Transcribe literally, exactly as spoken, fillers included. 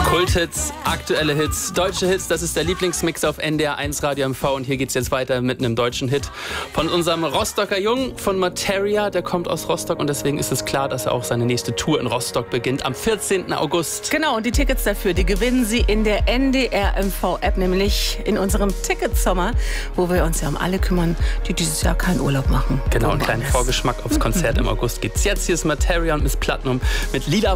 Kulthits, aktuelle Hits, deutsche Hits, das ist der Lieblingsmix auf N D R eins Radio M V und hier geht's jetzt weiter mit einem deutschen Hit von unserem Rostocker Jungen, von Materia, der kommt aus Rostock und deswegen ist es klar, dass er auch seine nächste Tour in Rostock beginnt am vierzehnten August. Genau, und die Tickets dafür, die gewinnen Sie in der N D R M V-App, nämlich in unserem Ticketsommer, wo wir uns ja um alle kümmern, die dieses Jahr keinen Urlaub machen. Genau, einen kleinen Vorgeschmack aufs Konzert im August gibt's jetzt. Hier ist Materia und Miss Platinum mit Lieder